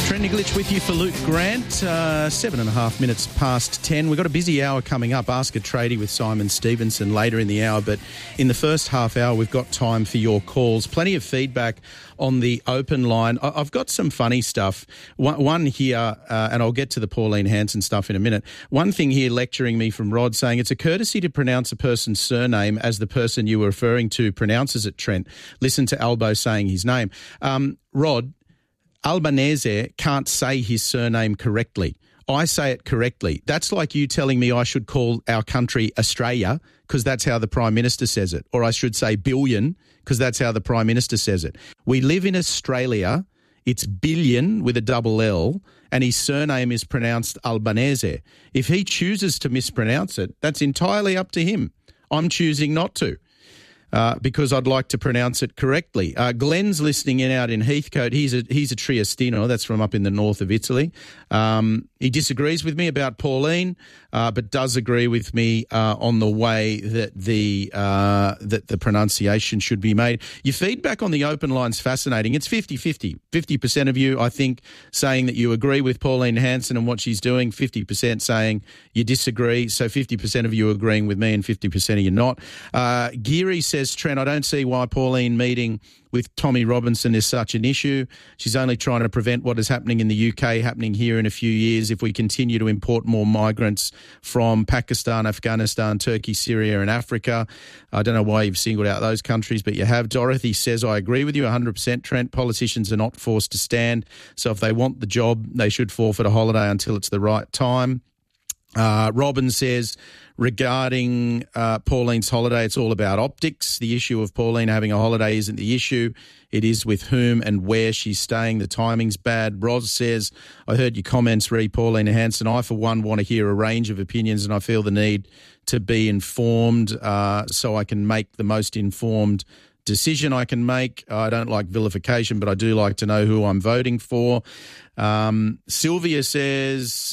Trent Nicolich with you for Luke Grant. 7.5 minutes past 10. We've got a busy hour coming up. Ask a Tradie with Simon Stevenson later in the hour. But in the first half hour, we've got time for your calls. Plenty of feedback on the open line. I've got some funny stuff. One here, and I'll get to the Pauline Hanson stuff in a minute. One thing here lecturing me from Rod saying it's a courtesy to pronounce a person's surname as the person you were referring to pronounces it, Trent. Listen to Albo saying his name. Rod, Albanese can't say his surname correctly. I say it correctly. That's like you telling me I should call our country Australia because that's how the Prime Minister says it. Or I should say billion because that's how the Prime Minister says it. We live in Australia. It's billion with a double L, and his surname is pronounced Albanese. If he chooses to mispronounce it, that's entirely up to him. I'm choosing not to. Because I'd like to pronounce it correctly. Glenn's listening in out in Heathcote. He's a Triestino. That's from up in the north of Italy. He disagrees with me about Pauline, but does agree with me on the way that the pronunciation should be made. Your feedback on the open line's fascinating. It's 50-50. 50% of you, I think, saying that you agree with Pauline Hanson and what she's doing. 50% saying you disagree. So 50% of you agreeing with me and 50% of you not. Geary says, Trent, I don't see why Pauline meeting with Tommy Robinson is such an issue. She's only trying to prevent what is happening in the UK happening here in a few years if we continue to import more migrants from Pakistan, Afghanistan, Turkey, Syria and Africa. I don't know why you've singled out those countries, but you have. Dorothy says, I agree with you 100%, Trent. Politicians are not forced to stand. So if they want the job, they should forfeit a holiday until it's the right time. Robin says, regarding Pauline's holiday, it's all about optics. The issue of Pauline having a holiday isn't the issue. It is with whom and where she's staying. The timing's bad. Roz says, I heard your comments, Pauline Hanson. I, for one, want to hear a range of opinions and I feel the need to be informed so I can make the most informed decision I can make. I don't like vilification, but I do like to know who I'm voting for. Sylvia says...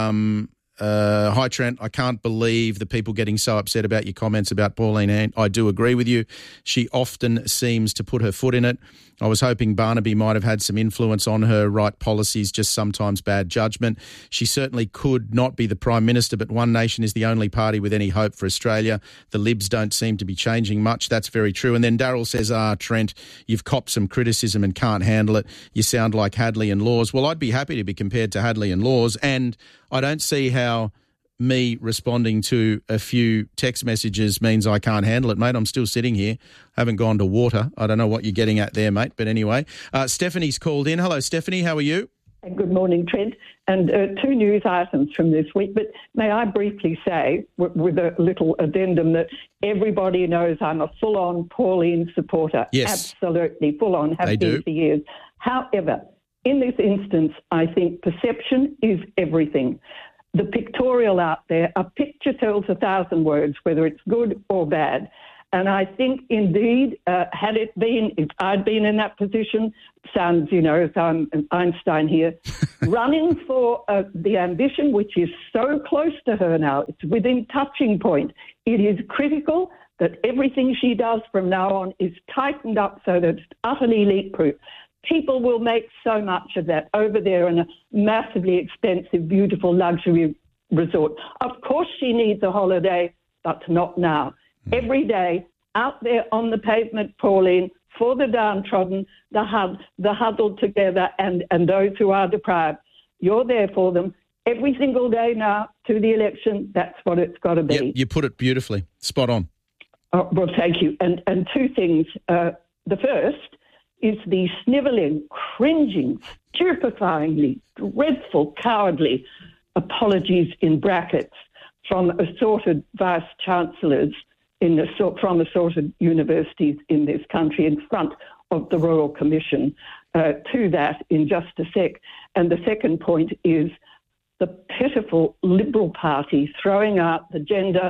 hi, Trent. I can't believe the people getting so upset about your comments about Pauline Hanson. I do agree with you. She often seems to put her foot in it. I was hoping Barnaby might have had some influence on her right policies, just sometimes bad judgment. She certainly could not be the Prime Minister, but One Nation is the only party with any hope for Australia. The Libs don't seem to be changing much. That's very true. And then Daryl says, Trent, you've copped some criticism and can't handle it. You sound like Hadley and Laws. Well, I'd be happy to be compared to Hadley and Laws, and I don't see how me responding to a few text messages means I can't handle it, mate. I'm still sitting here. I haven't gone to water. I don't know what you're getting at there, mate. But anyway, Stephanie's called in. Hello, Stephanie. How are you? Good morning, Trent. And two news items from this week. But may I briefly say, with a little addendum, that everybody knows I'm a full-on Pauline supporter. Yes. Absolutely full-on, have been for years. However, in this instance, I think perception is everything. The pictorial out there, a picture tells 1,000 words, whether it's good or bad. And I think, indeed, had it been, if I'd been in that position, sounds, as I'm Einstein here, running for the ambition, which is so close to her now, it's within touching point. It is critical that everything she does from now on is tightened up so that it's utterly leak-proof. People will make so much of that over there in a massively expensive, beautiful luxury resort. Of course she needs a holiday, but not now. Every day, out there on the pavement, Pauline, for the downtrodden, the huddled together, and those who are deprived. You're there for them every single day now to the election. That's what it's got to be. Yep, you put it beautifully. Spot on. Oh, well, thank you. And two things. The first is the snivelling, cringing, stupefyingly, dreadful, cowardly apologies in brackets from assorted vice-chancellors from assorted universities in this country in front of the Royal Commission. To that in just a sec. And the second point is the pitiful Liberal Party throwing out the gender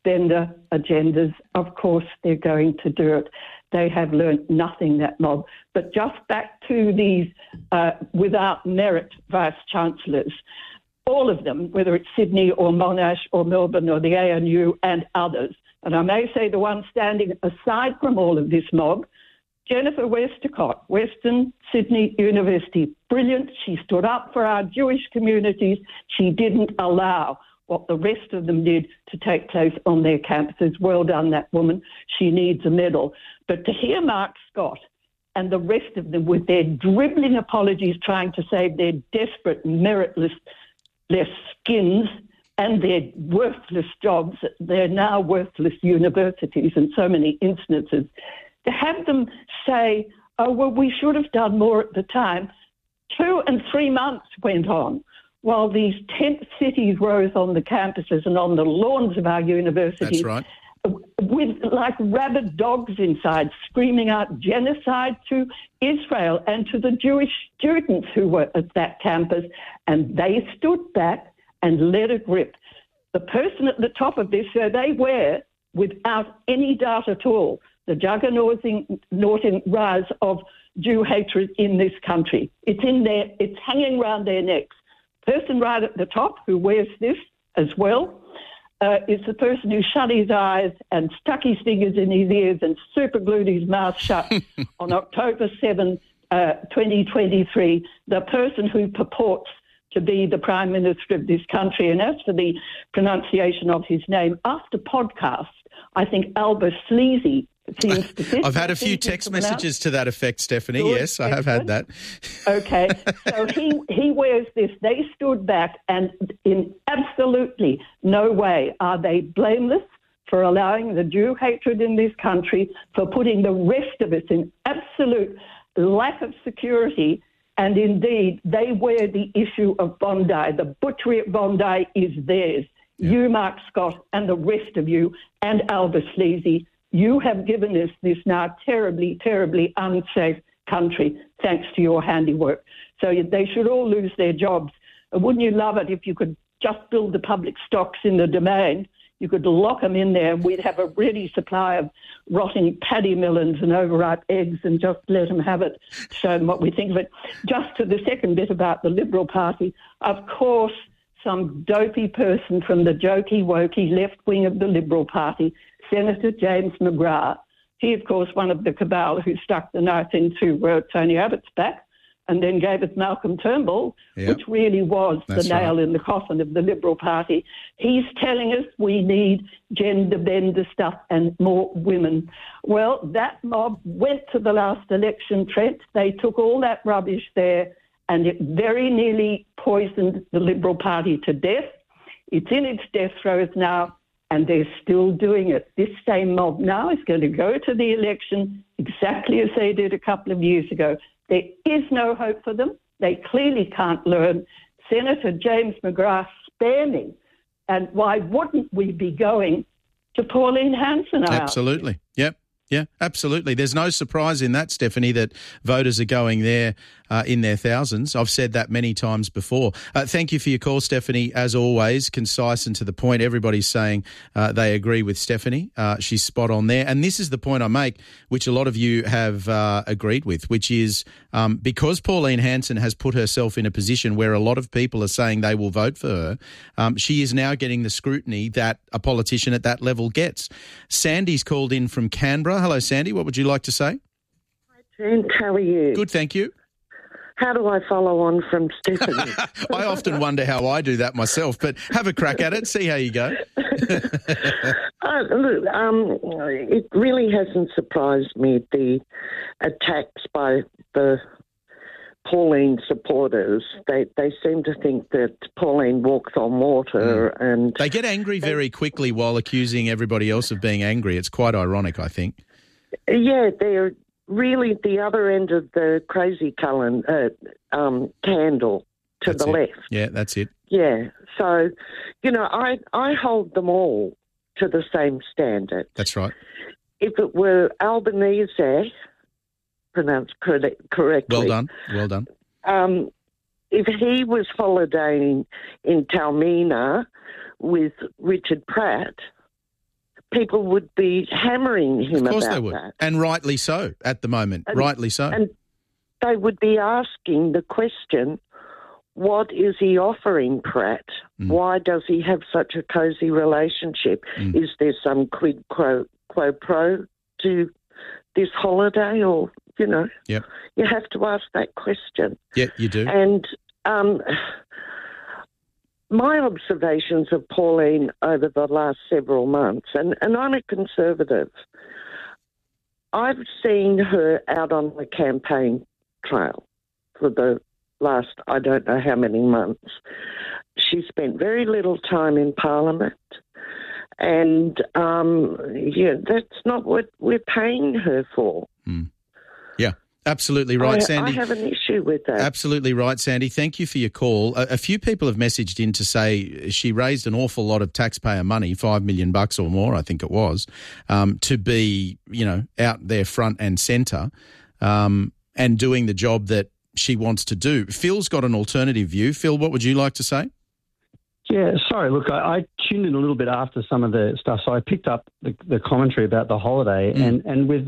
agendas. Of course, they're going to do it. They have learnt nothing, that mob. But just back to these without merit vice-chancellors, all of them, whether it's Sydney or Monash or Melbourne or the ANU and others, and I may say the one standing aside from all of this mob, Jennifer Westacott, Western Sydney University, brilliant. She stood up for our Jewish communities. She didn't allow what the rest of them did to take place on their campuses. Well done, that woman. She needs a medal. But to hear Mark Scott and the rest of them with their dribbling apologies trying to save their desperate, meritless skins and their worthless jobs, they're now worthless universities in so many instances, to have them say, oh, well, we should have done more at the time. 2 and 3 months went on while these tent cities rose on the campuses and on the lawns of our universities. That's right. With like rabid dogs inside, screaming out genocide to Israel and to the Jewish students who were at that campus. And they stood back and let it rip. The person at the top of this, so they were, without any doubt at all, the juggernauting rise of Jew hatred in this country. It's in there, it's hanging around their necks. Person right at the top who wears this as well is the person who shut his eyes and stuck his fingers in his ears and superglued his mouth shut on October 7, 2023, the person who purports to be the Prime Minister of this country. And as for the pronunciation of his name, after podcast, I think Alba Sleazy seems to fit. I've had a few text messages to that effect, Stephanie. Good, yes, I have had that. Okay, so he wears this. They stood back, and in absolutely no way are they blameless for allowing the Jew hatred in this country, for putting the rest of us in absolute lack of security. And indeed, they wear the issue of Bondi. The butchery at Bondi is theirs. Yeah. You, Mark Scott, and the rest of you, and Alba Sleazy, you have given us this now terribly, terribly unsafe country, thanks to your handiwork. So they should all lose their jobs. Wouldn't you love it if you could just build the public stocks in the domain? You could lock them in there and we'd have a ready supply of rotting paddy melons and overripe eggs and just let them have it, show them what we think of it. Just to the second bit about the Liberal Party, of course, some dopey person from the jokey, wokey left wing of the Liberal Party, Senator James McGrath, he, of course, one of the cabal who stuck the knife into Tony Abbott's back and then gave it Malcolm Turnbull, which really was the nail in the coffin of the Liberal Party. He's telling us we need gender bender stuff and more women. Well, that mob went to the last election, Trent. They took all that rubbish there and it very nearly poisoned the Liberal Party to death. It's in its death throes now, and they're still doing it. This same mob now is going to go to the election exactly as they did a couple of years ago. There is no hope for them. They clearly can't learn. Senator James McGrath, spare me. And why wouldn't we be going to Pauline Hanson? Absolutely. Yep. Yeah, absolutely. There's no surprise in that, Stephanie, that voters are going there in their thousands. I've said that many times before. Thank you for your call, Stephanie. As always, concise and to the point. Everybody's saying they agree with Stephanie. She's spot on there. And this is the point I make, which a lot of you have agreed with, which is because Pauline Hanson has put herself in a position where a lot of people are saying they will vote for her, she is now getting the scrutiny that a politician at that level gets. Sandy's called in from Canberra. Hello, Sandy. What would you like to say? Hi, Trent. How are you? Good, thank you. How do I follow on from Stephanie? I often wonder how I do that myself, but have a crack at it, see how you go. Look, it really hasn't surprised me, the attacks by the Pauline supporters. They seem to think that Pauline walks on water. And they get angry very quickly while accusing everybody else of being angry. It's quite ironic, I think. Yeah, they're really the other end of the crazy candle to the left. Yeah, that's it. Yeah. So, I hold them all to the same standard. That's right. If it were Albanese, pronounced correctly. Well done. If he was holidaying in Taormina with Richard Pratt, people would be hammering him about that. Of course they would. And rightly so at the moment. Rightly so. And they would be asking the question, what is he offering Pratt? Why does he have such a cosy relationship? Is there some quid pro to this holiday, or, you know, Yep. you have to ask that question. Yeah, you do. And my observations of Pauline over the last several months, and I'm a Conservative, I've seen her out on the campaign trail for the last, I don't know how many months. She spent very little time in Parliament, and that's not what we're paying her for. Yeah, absolutely right, Sandy. I have an issue with that. Absolutely right, Sandy. Thank you for your call. A few people have messaged in to say she raised an awful lot of taxpayer money, $5 million or more, I think it was, to be, you know, out there front and centre and doing the job that she wants to do. Phil's got an alternative view. Phil, what would you like to say? Yeah, sorry. Look, I tuned in a little bit after some of the stuff, so I picked up the commentary about the holiday, and with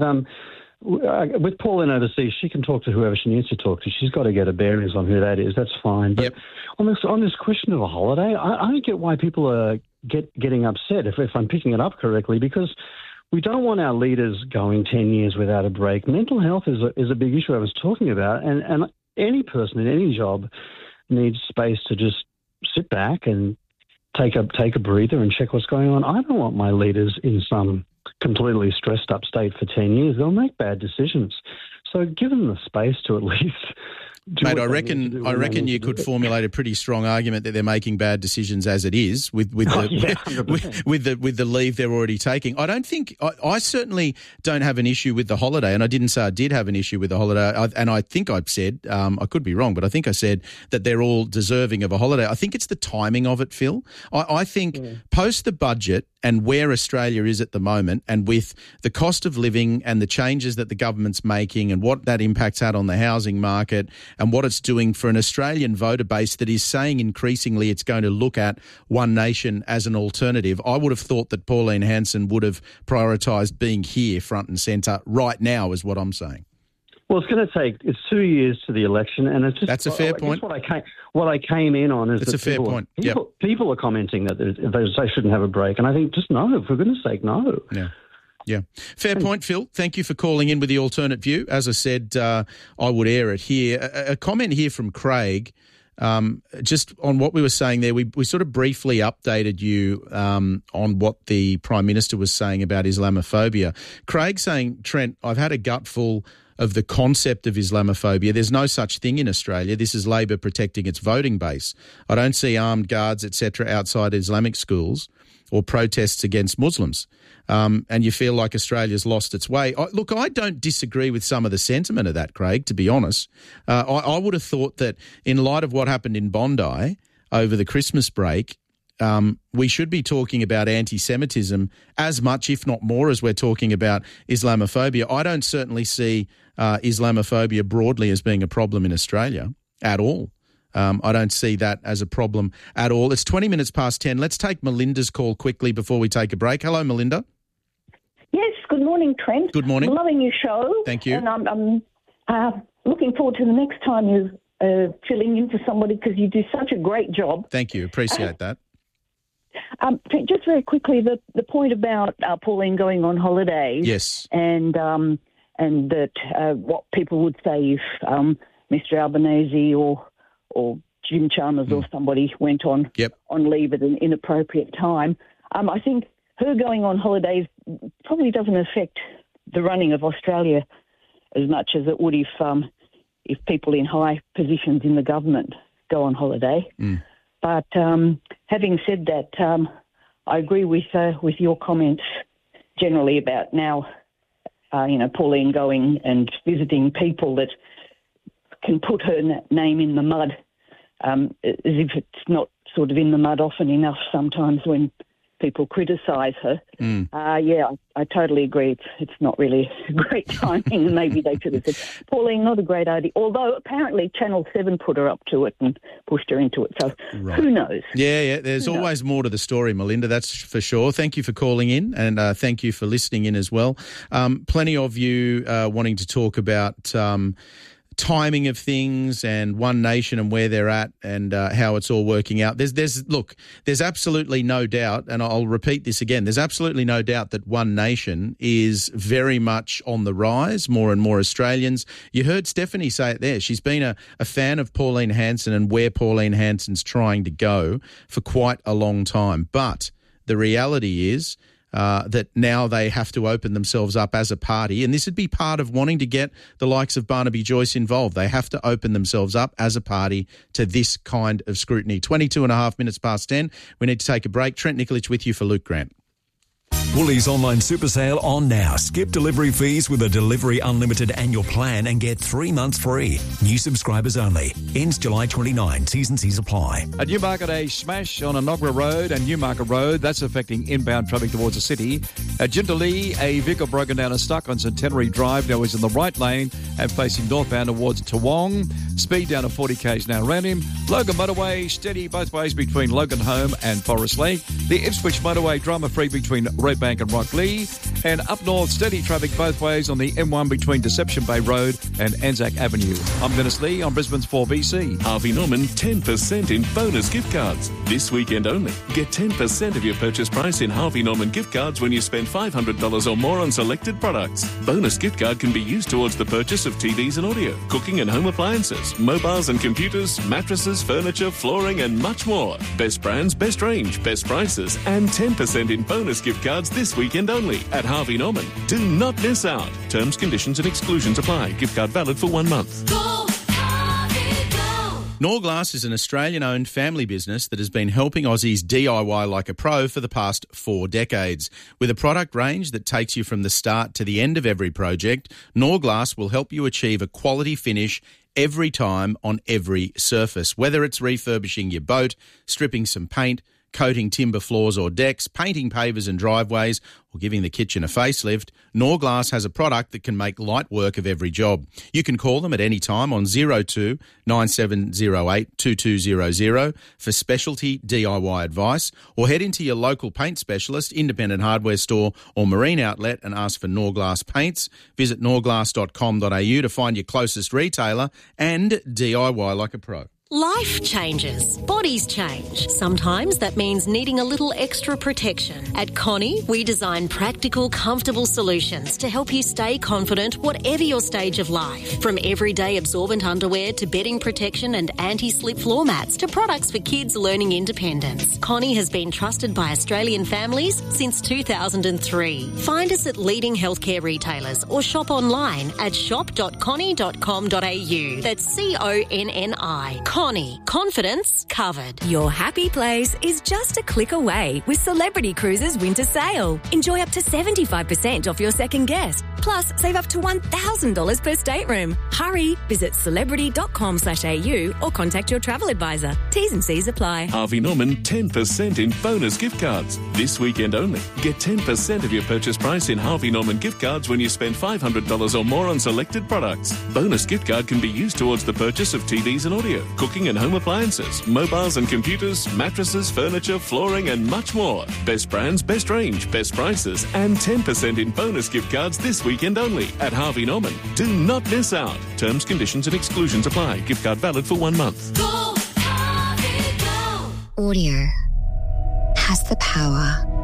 Pauline overseas, she can talk to whoever she needs to talk to. She's got to get her bearings on who that is. That's fine. But on this question of a holiday, I don't get why people are getting upset, if I'm picking it up correctly, because we don't want our leaders going 10 years without a break. Mental health is a big issue I was talking about, and any person in any job needs space to just sit back and take a breather and check what's going on. I don't want my leaders in some completely stressed up state for 10 years. They'll make bad decisions. So give them the space to at least Mate, I reckon you could formulate a pretty strong argument that they're making bad decisions as it is with the leave they're already taking. I certainly don't have an issue with the holiday, and I didn't say I did have an issue with the holiday. And I think I've said, I could be wrong, but I think I said that they're all deserving of a holiday. I think it's the timing of it, Phil. I think post the budget and where Australia is at the moment, and with the cost of living and the changes that the government's making and what that impacts had on the housing market and what it's doing for an Australian voter base that is saying increasingly it's going to look at one nation as an alternative, I would have thought that Pauline Hanson would have prioritised being here front and centre right now, is what I'm saying. Well, it's 2 years to the election, and it's just... That's a fair point. What I came in on is it's that a fair point. People are commenting that they shouldn't have a break, and I think just no, for goodness sake, no. Yeah. Fair point, Phil. Thank you for calling in with the alternate view. As I said, I would air it here. A comment here from Craig, just on what we were saying there. We sort of briefly updated you on what the Prime Minister was saying about Islamophobia. Craig saying, Trent, I've had a gutful of the concept of Islamophobia. There's no such thing in Australia. This is Labor protecting its voting base. I don't see armed guards, etc., outside Islamic schools or protests against Muslims. And you feel like Australia's lost its way. Look, I don't disagree with some of the sentiment of that, Craig, to be honest. I would have thought that in light of what happened in Bondi over the Christmas break, we should be talking about anti-Semitism as much, if not more, as we're talking about Islamophobia. I don't certainly see Islamophobia broadly as being a problem in Australia at all. I don't see that as a problem at all. It's 20 minutes past 10. Let's take Melinda's call quickly before we take a break. Hello, Melinda. Yes, good morning, Trent. Good morning. I'm loving your show. Thank you. And I'm looking forward to the next time you're filling in for somebody, because you do such a great job. Thank you. Appreciate that. Just very quickly, the point about Pauline going on holidays. Yes. And that what people would say if Mr. Albanese or Jim Chalmers or somebody went on leave at an inappropriate time. I think her going on holidays probably doesn't affect the running of Australia as much as it would if people in high positions in the government go on holiday. But having said that, I agree with your comments generally about now, Pauline going and visiting people that can put her name in the mud, as if it's not sort of in the mud often enough sometimes when people criticise her. I totally agree. It's not really great timing, and maybe they should have said, Pauline, not a great idea. Although apparently Channel 7 put her up to it and pushed her into it. So Who knows? Yeah. There's always more to the story, Melinda, that's for sure. Thank you for calling in, and thank you for listening in as well. Plenty of you wanting to talk about timing of things and One Nation and where they're at and how it's all working out. There's absolutely no doubt, and I'll repeat this again, there's absolutely no doubt that One Nation is very much on the rise. More and more Australians. You heard Stephanie say it there. She's been a fan of Pauline Hanson and where Pauline Hanson's trying to go for quite a long time. But the reality is that now they have to open themselves up as a party, and this would be part of wanting to get the likes of Barnaby Joyce involved. They have to open themselves up as a party to this kind of scrutiny. 22 and a half minutes past 10. We need to take a break. Trent Nikolic with you for Luke Grant. Woolies online super sale on now. Skip delivery fees with a Delivery Unlimited annual plan and get 3 months free. New subscribers only. Ends July 29. T's and C's apply. At Newmarket, a smash on Enoggera Road and Newmarket Road. That's affecting inbound traffic towards the city. At Jindalee, a vehicle broken down and stuck on Centenary Drive. Now is in the right lane and facing northbound towards Toowong. Speed down to 40 k's now around him. Logan Motorway, steady both ways between Logan Home and Forest Lake. The Ipswich Motorway, drama-free between Redbank and Rockley. And up north, steady traffic both ways on the M1 between Deception Bay Road and Anzac Avenue. I'm Dennis Lee on Brisbane's 4BC. Harvey Norman, 10% in bonus gift cards. This weekend only. Get 10% of your purchase price in Harvey Norman gift cards when you spend $500 or more on selected products. Bonus gift card can be used towards the purchase of TVs and audio, cooking and home appliances, mobiles and computers, mattresses, furniture, flooring and much more. Best brands, best range, best prices and 10% in bonus gift cards this weekend only at Harvey Norman. Do not miss out. Terms, conditions and exclusions apply. Gift card valid for 1 month. Go, Harvey, go. Norglass is an Australian-owned family business that has been helping Aussies DIY like a pro for the past 4 decades. With a product range that takes you from the start to the end of every project, Norglass will help you achieve a quality finish every time on every surface. Whether it's refurbishing your boat, stripping some paint, coating timber floors or decks, painting pavers and driveways, or giving the kitchen a facelift, Norglass has a product that can make light work of every job. You can call them at any time on 02 9708 2200 for specialty DIY advice, or head into your local paint specialist, independent hardware store or marine outlet and ask for Norglass paints. Visit norglass.com.au to find your closest retailer and DIY like a pro. Life changes. Bodies change. Sometimes that means needing a little extra protection. At Connie, we design practical, comfortable solutions to help you stay confident whatever your stage of life. From everyday absorbent underwear to bedding protection and anti-slip floor mats to products for kids learning independence. Connie has been trusted by Australian families since 2003. Find us at leading healthcare retailers or shop online at shop.connie.com.au. That's CONNI. Connie. Confidence covered. Your happy place is just a click away with Celebrity Cruises Winter Sale. Enjoy up to 75% off your second guest. Plus, save up to $1,000 per stateroom. Hurry, visit celebrity.com.au or contact your travel advisor. T's and C's apply. Harvey Norman, 10% in bonus gift cards. This weekend only. Get 10% of your purchase price in Harvey Norman gift cards when you spend $500 or more on selected products. Bonus gift card can be used towards the purchase of TVs and audio, cooking and home appliances, mobiles and computers, mattresses, furniture, flooring and much more. Best brands, best range, best prices and 10% in bonus gift cards this weekend only at Harvey Norman. Do not miss out. Terms, conditions and exclusions apply. Gift card valid for 1 month. Go, Harvey, go. Audio has the power